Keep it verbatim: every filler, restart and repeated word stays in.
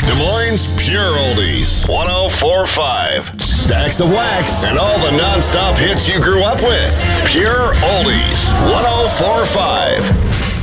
Des Moines Pure Oldies. one oh four point five. Stacks of wax and all the non-stop hits you grew up with. Pure Oldies. one oh four point five.